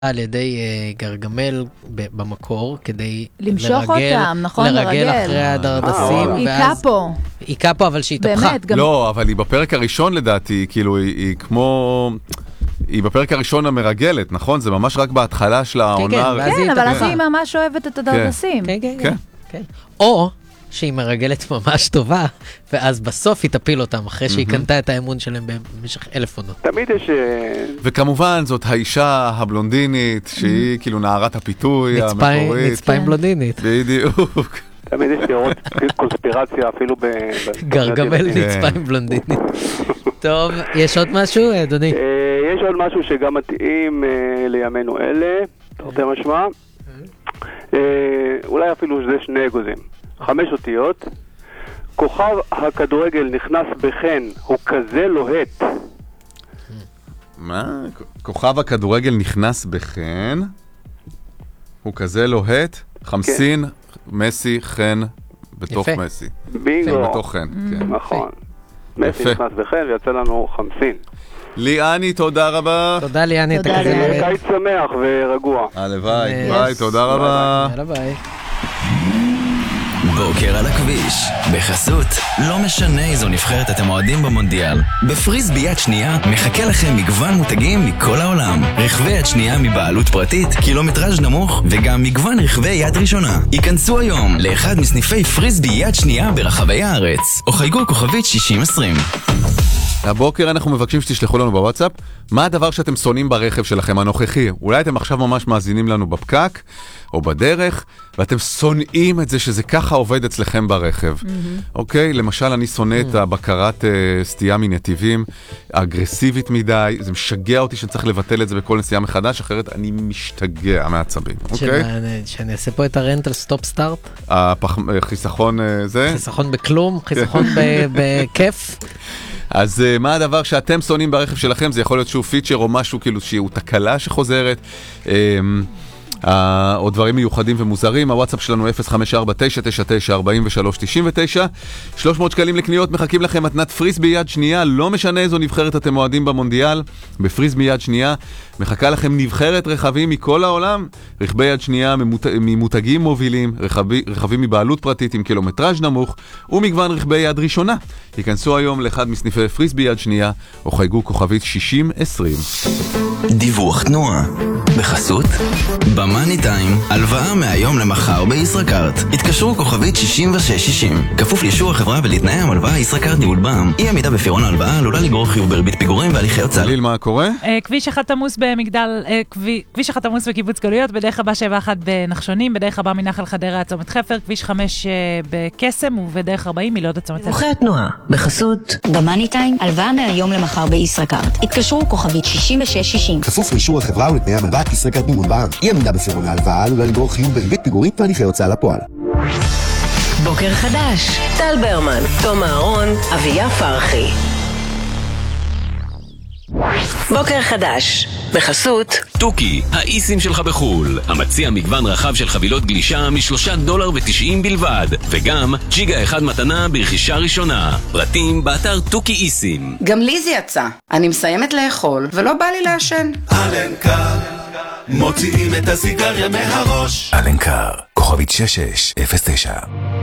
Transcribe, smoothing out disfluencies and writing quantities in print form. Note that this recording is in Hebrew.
על ידי גרגמל במקור, כדי למשוך אותם, נכון? לרגל אחרי הדרדסים. היכה פה, אבל שהיא תפחה. לא, אבל היא בפרק הראשון לדעתי, כאילו היא כמו... היא בפרק הראשון המרגלת, נכון? זה ממש רק בהתחלה של העונה. כן, אבל אז היא ממש אוהבת את הדרדסים. כן. או שהיא מרגלת ממש טובה, ואז בסוף היא תפיל אותם, אחרי שהיא קנתה את האמון שלהם במשך 1000 עונות. תמיד יש... וכמובן, זאת האישה הבלונדינית, שהיא כאילו נערת הפיתוי המקורית. נצפה עם בלונדינית. בדיוק. תמיד יש לראות קונספירציה אפילו גרגמל נצפה עם בלונדינית. טוב, יש עוד משהו, אדוני? יש עוד משהו שגם מתאים לימינו אלה, תרתי משמע. אולי אפילו זה 2 אגוזים. 5 אותיות. כוכב הכדורגל נכנס בחן, הוא כזה לוהט. מה? כוכב הכדורגל נכנס בחן, הוא כזה לוהט? חמסין, מסי, חן, בתוך מסי. בינגו. בתוך חן, כן. נכון. מסי נכנס בחן ויצא לנו 50. ליאני, תודה רבה. תודה ליאני. קיץ שמח ורגוע. הלוואי, ביי, תודה רבה. יאללה ביי. בוקר על הכביש, בחסות, לא משנה איזו נבחרת אתם אוהדים במונדיאל. בפריז ביד שנייה מחכה לכם מגוון מותגים מכל העולם. רכבי יד שנייה מבעלות פרטית, קילומטראז' נמוך, וגם מגוון רכבי יד ראשונה. היכנסו היום לאחד מסניפי פריז ביד שנייה ברחבי הארץ, או חייגו כוכבית 6020. הבוקר אנחנו מבקשים שתשלחו לנו בוואטסאפ מה הדבר שאתם שונאים ברכב שלכם הנוכחי. אולי אתם עכשיו ממש מאזינים לנו בפקק או בדרך, ואתם שונאים את זה שזה ככה עובד אצלכם ברכב. אוקיי? למשל, אני שונא את הבקרת סטייה מנתיבים, אגרסיבית מדי, זה משגע אותי שצריך לבטל את זה בכל נסיעה מחדש, אחרת אני משתגע מעצבים. אוקיי? שאני אעשה פה את הרנטל סטופ סטארט? חיסכון זה? חיסכון בכלום, חיסכון בכיף. אז מה הדבר שאתם שונאים ברכב שלכם? זה יכול להיות שהוא פיצ'ר או משהו כאילו שהוא תקלה שחוזרת, או דברים מיוחדים ומוזרים. הוואטסאפ שלנו 0549994399, 300 שקלים לקניות, מחכים לכם מתנת פריז ביד שנייה, לא משנה איזו נבחרת אתם אוהדים במונדיאל, בפריז ביד שנייה מחכה לכם נבחרת רכבים מכל העולם, רכבי יד שנייה ממותגים מובילים, רכבים מבעלות פרטית עם קילומטראז' נמוך, ומגוון רכבי יד ראשונה. ייכנסו היום לאחד מסניפי פריז ביד שנייה, או חייגו כוכבית 6020. דיווח תנועה בחסות במאני טיים, הלוואה מהיום למחר בישראכרט. התקשרו כוכבית 6660, כפוף לאישור החברה ולתנאי המלוואה. ישראכרט ניהול בע"מ. אי עמידה בפירעון ההלוואה עלולה לגרור חיוב בריבית פיגורים והליכי הוצאה. ליל, מה קורה? כביש 1 עמוס במגדל, כביש 1 עמוס בקיבוץ גלויות, בדרך הבא 71 בנחשונים, בדרך הבא מנחל חדרה צומת חפר, כביש 5 בקסם, ובדרך 40 מלוד צומת חפר. דיווחי התנועה בחסות במאני טיים, הלוואה מהיום למחר בישראכרט. התקשרו כוכבית 6660, כפוף לאישור החברה ולתנאי המלווה. ישראכרט ניהול בע"מ. אי עמידה בפירעון ההלוואה עלולה לגרור חיוב בריבית פיגורים והליכי הוצאה לפועל. בוקר חדש, טל ברמן, תום אהרון, אביה פרחי. בוקר חדש, בחסות טוקי, האיסים שלך בחול, המציע מגוון רחב של חבילות גלישה $3.90 בלבד, וגם ג'יגה 1 מתנה ברכישה ראשונה. פרטים באתר טוקי איסים. גם לי זה יצא, אני מסיימת לאכול ולא בא לי לעשן. אלנקר, מוציאים את הסיגריה מהראש. אלנקר, כוכבית 6609.